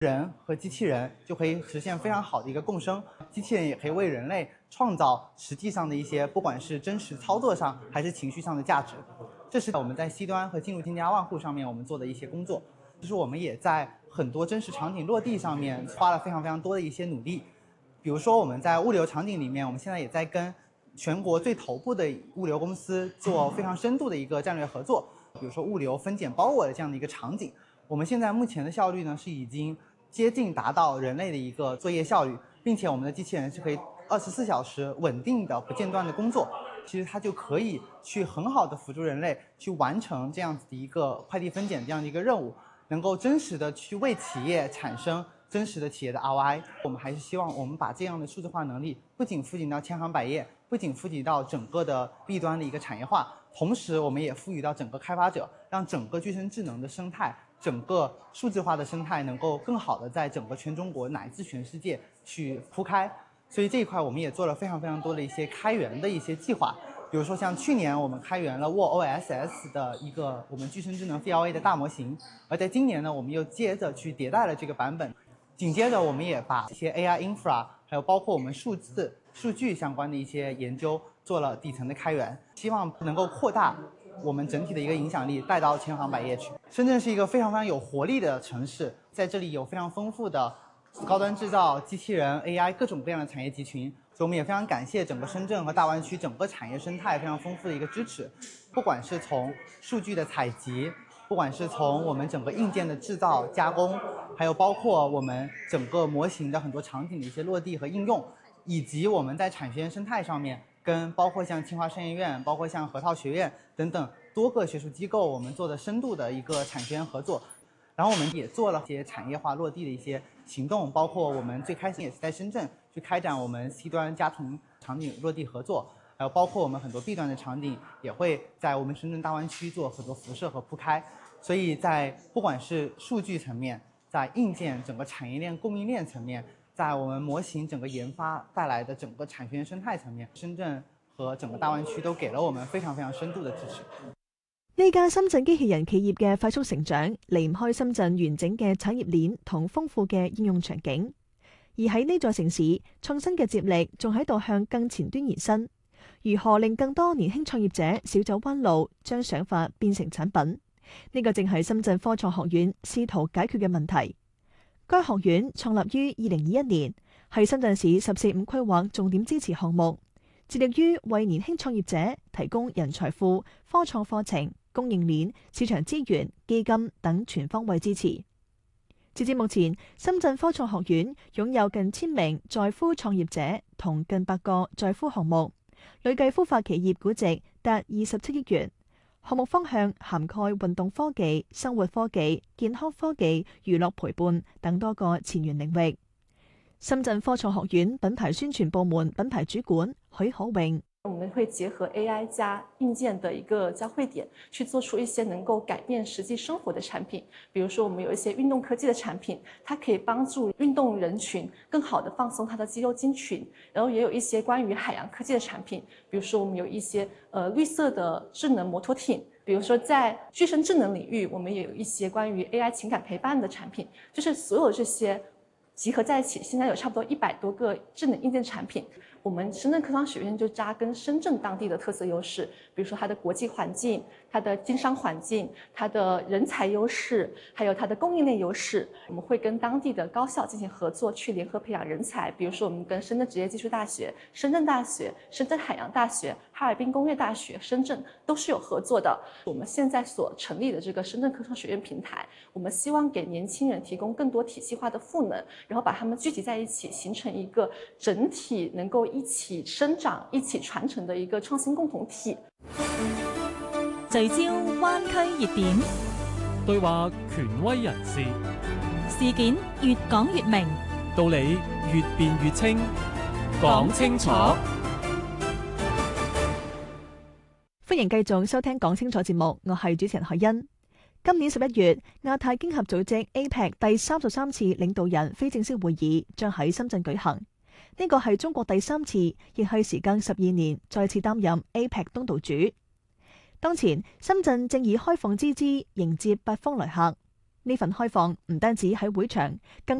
人和机器人就可以实现非常好的一个共生，机器人也可以为人类创造实际上的一些，不管是真实操作上还是情绪上的价值。这是我们在 C 端和进入添加万户上面我们做的一些工作。就是我们也在很多真实场景落地上面花了非常多的一些努力。比如说我们在物流场景里面，我们现在也在跟全国最头部的物流公司做非常深度的一个战略合作。比如说物流分拣包裹的这样的一个场景，我们现在目前的效率呢是已经接近达到人类的一个作业效率，并且我们的机器人是可以24小时稳定的不间断的工作，其实它就可以去很好的辅助人类去完成这样子的一个快递分拣这样的一个任务，能够真实的去为企业产生真实的企业的 ROI。 我们还是希望我们把这样的数字化能力不仅赋予到千行百业，不仅赋予到整个的 B 端的一个产业化，同时我们也赋予到整个开发者，让整个具身智能的生态，整个数字化的生态能够更好的在整个全中国乃至全世界去铺开。所以这一块我们也做了非常多的一些开源的一些计划。比如说像去年我们开源了 WOSS 的一个我们具身智能 VLA 的大模型，而在今年呢我们又接着去迭代了这个版本。紧接着我们也把一些 AI infra 还有包括我们数据相关的一些研究做了底层的开源，希望能够扩大我们整体的一个影响力带到千行百业去。深圳是一个非常有活力的城市，在这里有非常丰富的高端制造、机器人、AI 各种各样的产业集群，所以我们也非常感谢整个深圳和大湾区整个产业生态非常丰富的一个支持。不管是从数据的采集，不管是从我们整个硬件的制造加工，还有包括我们整个模型的很多场景的一些落地和应用，以及我们在产学研生态上面跟包括像清华商业院、包括像核桃学院等等多个学术机构我们做的深度的一个产学研合作。然后我们也做了一些产业化落地的一些行动，包括我们最开始也是在深圳去开展我们 C 端家庭场景落地合作，还有包括我们很多 B 端的场景也会在我们深圳大湾区做很多辐射和铺开。所以在不管是数据层面，在硬件整个产业链供应链层面，在我们模型整个研发帶來的整個產學研生態層面，深圳和整個大灣區都給了我們非常深度的支持。 呢家深圳機器人企業嘅快速成長，離唔開深圳完整嘅產業鏈同豐富嘅應用場景。而喺呢座城市，創新嘅接力仲喺度向更前端延伸。如何令更多年輕創業者少走彎路，將想法變成產品？呢個正係深圳科創學院試圖解決嘅問題。該學院創立於2021年，係深圳市14.5規劃重點支持項目，致力於為年輕創業者提供人才庫、科創課程、供應鏈、市場資源、基金等全方位支持。截至目前，深圳科創學院擁有近1000名在孵創業者同近100個在孵項目，累計孵化企業估值達27億元。項目方向涵蓋運動科技、生活科技、健康科技、娛樂陪伴等多個前沿領域。深圳科創學院品牌宣傳部門品牌主管許可榮。 我們會結合 AI 加硬件的一個交匯點，去做出一些能夠改變實際生活的產品。比如說，我們有一些運動科技的產品，它可以幫助運動人群更好的放鬆它的肌肉筋群。然後也有一些關於海洋科技的產品，比如說我們有一些綠色的智能摩托艇。比如說在具身智能領域，我們也有一些關於 AI 情感陪伴的產品。就是所有這些集合在一起，現在有差不多100多個智能硬件產品。我們深圳科創學院就扎根深圳當地的特色優勢，比如說它的國際環境、它的經商環境、它的人才優勢，還有它的供應鏈優勢。我們會跟當地的高校進行合作，去聯合培養人才。比如說我們跟深圳職業技術大學、深圳大學、深圳海洋大學、哈爾濱工業大學、深圳都是有合作的。我們現在所成立的這個深圳科創學院平台，我們希望給年輕人提供更多體系化的賦能，然後把他們聚集在一起，形成一個整體能夠一起生長、一起傳承的一個創新共同體。 聚焦灣區熱點， 對話權威人士， 事件越講越明， 道理越辯越清，講清楚。 歡迎繼續收聽講清楚節目，我係主持人海欣。今年11月，亞太經合組織 APEC 第33次領導人非正式會議將喺深圳舉行。呢個係中國第3次，亦係時間12年再次擔任 APEC 東道主。當前深圳正以開放之姿迎接八方來客。 呢份開放唔單止喺會場，更